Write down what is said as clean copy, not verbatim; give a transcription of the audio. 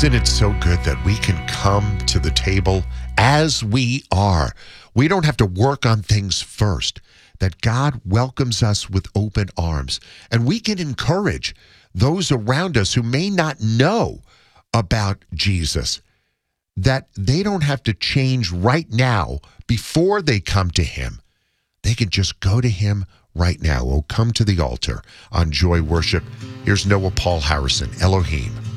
Isn't it so good that we can come to the table as we are? We don't have to work on things first, that God welcomes us with open arms. And we can encourage those around us who may not know about Jesus, that they don't have to change right now before they come to him. They can just go to him right now. Oh, come to the altar on Joy Worship. Here's Noah Paul Harrison, Elohim.